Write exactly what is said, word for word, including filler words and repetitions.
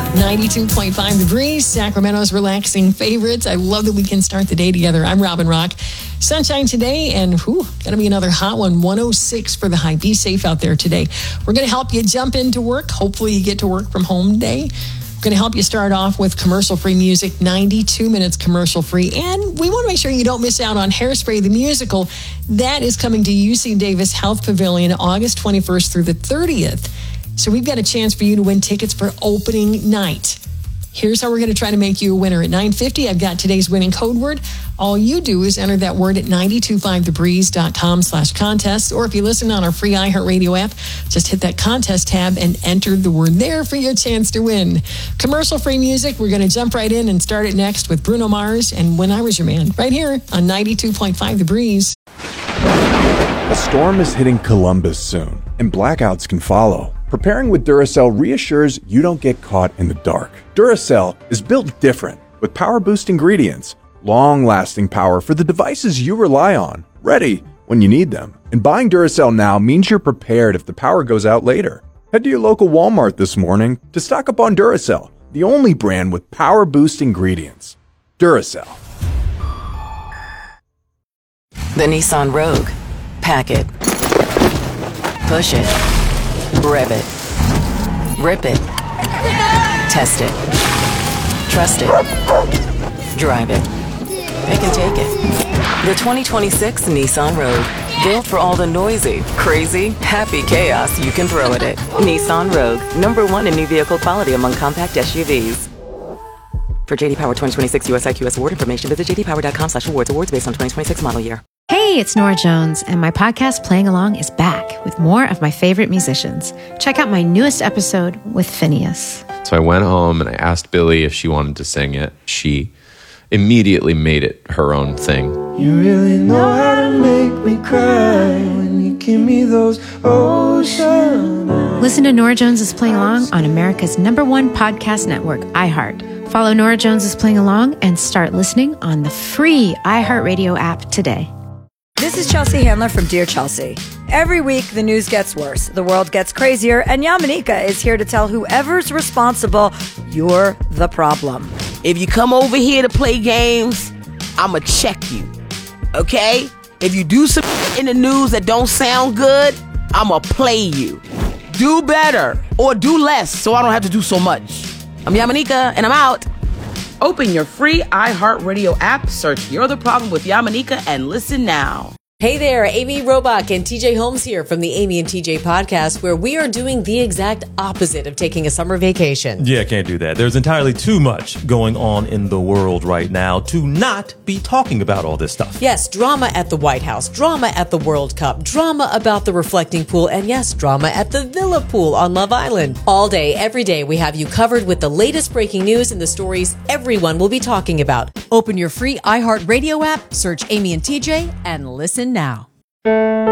ninety-two point five The Breeze, Sacramento's relaxing favorites. I love that we can start the day together. I'm Robin Rock. Sunshine today, and whew, going to be another hot one. one oh six for the high. Be safe out there today. We're going to help you jump into work. Hopefully you get to work from home today. We're going to help you start off with commercial-free music, ninety-two minutes commercial-free. And we want to make sure you don't miss out on Hairspray the Musical. That is coming to U C Davis Health Pavilion August twenty-first through the thirtieth. So we've got a chance for you to win tickets for opening night. Here's how we're going to try to make you a winner. At nine fifty, I've got today's winning code word. All you do is enter that word at nine two five the breeze dot com slash contest. Or if you listen on our free iHeartRadio app, just hit that contest tab and enter the word there for your chance to win. Commercial-free music. We're going to jump right in and start it next with Bruno Mars and When I Was Your Man, right here on ninety-two point five The Breeze. A storm is hitting Columbus soon, and blackouts can follow. Preparing with Duracell reassures you don't get caught in the dark. Duracell is built different, with power-boost ingredients, long-lasting power for the devices you rely on, ready when you need them. And buying Duracell now means you're prepared if the power goes out later. Head to your local Walmart this morning to stock up on Duracell, the only brand with power-boost ingredients. Duracell. The Nissan Rogue. Pack it. Push it. Rev it. Rip it. Test it. Trust it. Drive it. Pick and take it. The twenty twenty-six Nissan Rogue. Built for all the noisy, crazy, happy chaos you can throw at it. Nissan Rogue. Number one in new vehicle quality among compact S U Vs. For J D Power twenty twenty-six U S I Q S award information, visit j d power dot com slash awards. Awards based on twenty twenty-six model year. Hey, it's Nora Jones, and my podcast Playing Along is back with more of my favorite musicians. Check out my newest episode with Phineas. So I went home and I asked Billy if she wanted to sing it. She immediately made it her own thing. You really know how to make me cry when you give me those ocean eyes. Listen to Nora Jones is Playing Along on America's number one podcast network, iHeart. Follow Nora Jones is Playing Along and start listening on the free iHeartRadio app today. This is Chelsea Handler from Dear Chelsea. Every week, the news gets worse, the world gets crazier, and Yamanika is here to tell whoever's responsible, you're the problem. If you come over here to play games, I'ma check you, okay? If you do some in the news that don't sound good, I'ma play you. Do better, or do less, so I don't have to do so much. I'm Yamanika, and I'm out. Open your free iHeartRadio app, search You're the Problem with Yamanika, and listen now. Hey there, Amy Robach and T J Holmes here from the Amy and T J podcast, where we are doing the exact opposite of taking a summer vacation. Yeah, can't do that. There's entirely too much going on in the world right now to not be talking about all this stuff. Yes, drama at the White House, drama at the World Cup, drama about the reflecting pool, and yes, drama at the Villa Pool on Love Island. All day, every day, we have you covered with the latest breaking news and the stories everyone will be talking about. Open your free iHeartRadio app, search Amy and T J, and listen now.